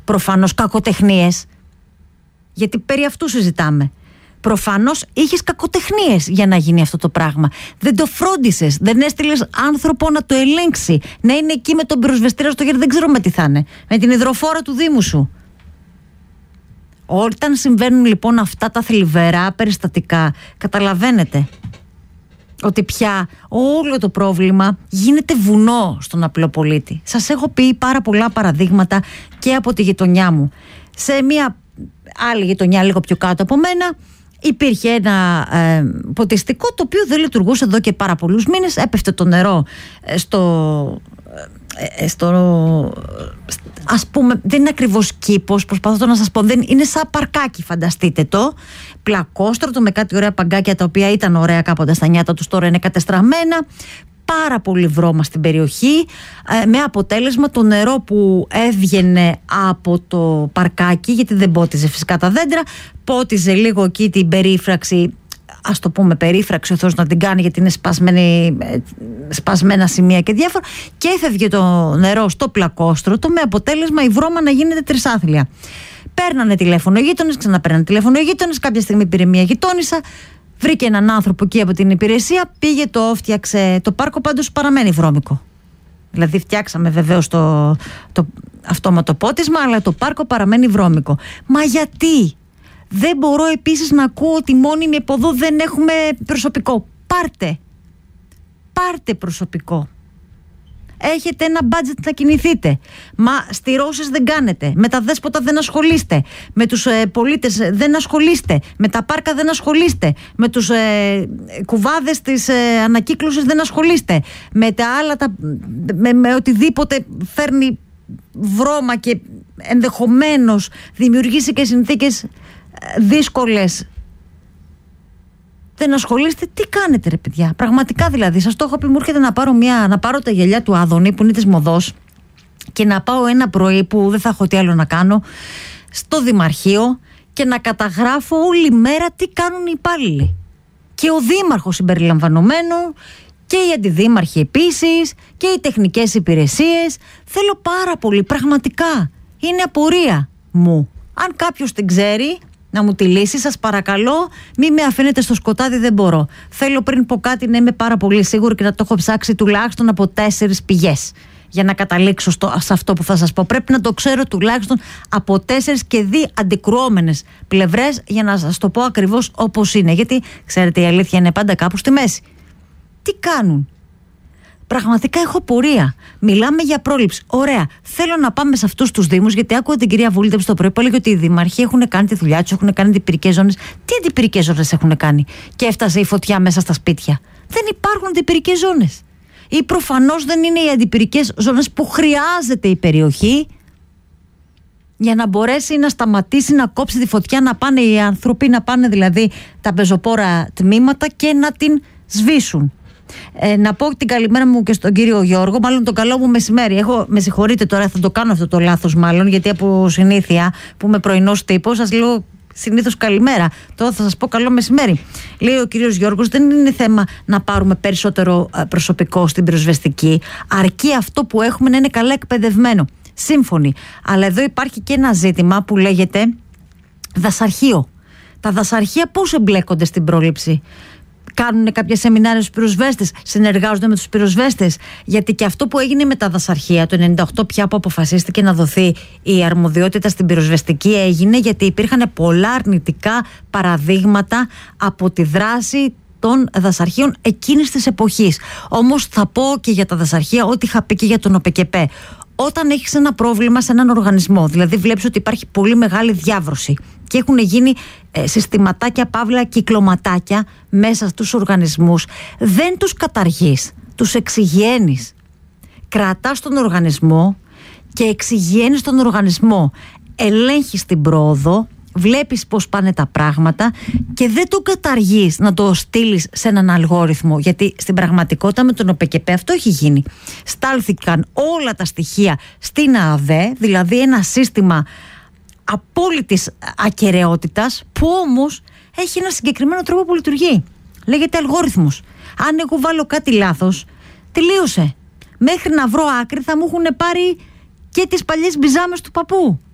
προφανώς κακοτεχνίες. Γιατί περί αυτού συζητάμε. Προφανώς είχες κακοτεχνίες για να γίνει αυτό το πράγμα. Δεν το φρόντισες, δεν έστειλες άνθρωπο να το ελέγξει, να είναι εκεί με τον πυροσβεστήρα στο χέρι, δεν ξέρω με τι θα είναι, με την υδροφόρα του Δήμου σου. Όταν συμβαίνουν λοιπόν αυτά τα θλιβερά περιστατικά, καταλαβαίνετε ότι πια όλο το πρόβλημα γίνεται βουνό στον απλό πολίτη. Σας έχω πει πάρα πολλά παραδείγματα και από τη γειτονιά μου. Σε μια άλλη γειτονιά λίγο πιο κάτω από μένα υπήρχε ένα ποτιστικό το οποίο δεν λειτουργούσε εδώ και πάρα πολλούς μήνες. Έπεφτε το νερό ας πούμε, δεν είναι ακριβώς κήπος, προσπαθώ να σας πω, δεν, είναι σαν παρκάκι, φανταστείτε το, πλακόστρωτο με κάτι ωραία παγκάκια τα οποία ήταν ωραία κάποτε στα νιάτα τους, τώρα είναι κατεστραμμένα, πάρα πολύ βρώμα στην περιοχή, με αποτέλεσμα το νερό που έβγαινε από το παρκάκι, γιατί δεν πότιζε φυσικά τα δέντρα, πότιζε λίγο εκεί την περίφραξη, ας το πούμε περίφραξη, ο Θεός να την κάνει γιατί είναι σπασμένα σημεία και διάφορα, και έφευγε το νερό στο πλακόστρωτο με αποτέλεσμα η βρώμα να γίνεται τρισάθλια. Παίρνανε τηλέφωνο οι γείτονες, ξαναπαίρνανε τηλέφωνο οι γείτονες, κάποια στιγμή πήρε μια γειτόνισσα, βρήκε έναν άνθρωπο εκεί από την υπηρεσία, πήγε, το φτιάξε. Το πάρκο πάντως παραμένει βρώμικο. Δηλαδή φτιάξαμε βεβαίως το αυτόματο πότισμα, αλλά το πάρκο παραμένει βρώμικο. Μα γιατί? Δεν μπορώ επίσης να ακούω ότι μόνιμοι από εδώ δεν έχουμε προσωπικό. Πάρτε προσωπικό. Έχετε ένα budget να κινηθείτε. Μα στηρώσεις δεν κάνετε. Με τα δέσποτα δεν ασχολείστε. Με τους πολίτες δεν ασχολείστε. Με τα πάρκα δεν ασχολείστε. Με τους κουβάδες της ανακύκλωσης δεν ασχολείστε. Με τα άλλα, με οτιδήποτε φέρνει βρώμα και ενδεχομένως δημιουργήσει και συνθήκες δύσκολες, δεν ασχολείστε. Τι κάνετε ρε παιδιά? Πραγματικά δηλαδή, σας το έχω πει, μου έρχεται να πάρω τα γυαλιά του Άδωνη που είναι της Μοδός και να πάω ένα πρωί που δεν θα έχω τι άλλο να κάνω στο Δημαρχείο και να καταγράφω όλη μέρα τι κάνουν οι υπάλληλοι, και ο Δήμαρχος συμπεριλαμβανομένου και οι αντιδήμαρχοι επίσης και οι τεχνικές υπηρεσίες. Θέλω πάρα πολύ, πραγματικά είναι απορία μου. Αν κάποιος την ξέρει να μου τη λύσει, σας παρακαλώ, μην με αφήνετε στο σκοτάδι, δεν μπορώ. Θέλω πριν πω κάτι να είμαι πάρα πολύ σίγουρη και να το έχω ψάξει τουλάχιστον από 4 πηγές για να καταλήξω σε αυτό που θα σας πω. Πρέπει να το ξέρω τουλάχιστον από 4 και 2 αντικρουόμενες πλευρές για να σας το πω ακριβώς όπως είναι. Γιατί ξέρετε, η αλήθεια είναι πάντα κάπου στη μέση. Τι κάνουν? Πραγματικά έχω πορεία. Μιλάμε για πρόληψη. Ωραία. Θέλω να πάμε σε αυτούς τους Δήμους, γιατί άκουγα την κυρία Βούλτεψ το πρωί που έλεγε ότι οι δήμαρχοι έχουν κάνει τη δουλειά τους, έχουν κάνει αντιπυρικές ζώνες. Τι αντιπυρικές ζώνες έχουν κάνει? Και έφτασε η φωτιά μέσα στα σπίτια. Δεν υπάρχουν αντιπυρικές ζώνες. Ή προφανώς δεν είναι οι αντιπυρικές ζώνες που χρειάζεται η περιοχή για να μπορέσει να σταματήσει να κόψει τη φωτιά, να πάνε οι άνθρωποι, να πάνε δηλαδή τα πεζοπόρα τμήματα και να την σβήσουν. Να πω την καλημέρα μου και στον κύριο Γιώργο, μάλλον τον καλό μου μεσημέρι. Με συγχωρείτε τώρα, θα το κάνω αυτό το λάθος μάλλον, γιατί από συνήθεια που είμαι πρωινός τύπος, σας λέω συνήθως καλημέρα. Τώρα θα σας πω καλό μεσημέρι. Λέει ο κύριος Γιώργος, δεν είναι θέμα να πάρουμε περισσότερο προσωπικό στην πυροσβεστική, αρκεί αυτό που έχουμε να είναι καλά εκπαιδευμένο. Σύμφωνοι. Αλλά εδώ υπάρχει και ένα ζήτημα που λέγεται δασαρχείο. Τα δασαρχεία πώς εμπλέκονται στην πρόληψη? Κάνουν κάποια σεμινάρια στους πυροσβέστες, συνεργάζονται με τους πυροσβέστες? Γιατί και αυτό που έγινε με τα δασαρχεία το 98, πια που αποφασίστηκε να δοθεί η αρμοδιότητα στην πυροσβεστική, έγινε γιατί υπήρχαν πολλά αρνητικά παραδείγματα από τη δράση των δασαρχείων εκείνης της εποχής. Όμως θα πω και για τα δασαρχεία ό,τι είχα πει και για τον ΟΠΕΚΕΠΕ. Όταν έχεις ένα πρόβλημα σε έναν οργανισμό, δηλαδή βλέπεις ότι υπάρχει πολύ μεγάλη διάβρωση και έχουν γίνει συστηματάκια, παύλα κυκλωματάκια μέσα στους οργανισμούς, δεν τους καταργείς, τους εξηγιαίνεις. Κρατάς τον οργανισμό και εξηγιαίνεις τον οργανισμό. Ελέγχεις την πρόοδο, βλέπεις πώς πάνε τα πράγματα και δεν το καταργείς να το στείλεις σε έναν αλγόριθμο, γιατί στην πραγματικότητα με τον ΟΠΕΚΕΠΕ αυτό έχει γίνει. Στάλθηκαν όλα τα στοιχεία στην ΑΑΔΕ, δηλαδή ένα σύστημα απόλυτης ακεραιότητας που όμως έχει ένα συγκεκριμένο τρόπο που λειτουργεί. Λέγεται αλγόριθμος. Αν εγώ βάλω κάτι λάθος, τελείωσε. Μέχρι να βρω άκρη θα μου έχουν πάρει και τις παλιές μπιζάμες του παππού.